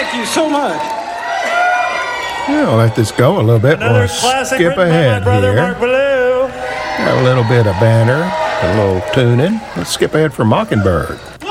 Thank you so much. Yeah, I'll let this go a little bit. Another We'll classic skip written by ahead my brother, here. Mark Ballou. Got a little bit of banter, a little tuning. Let's skip ahead for Mockingbird.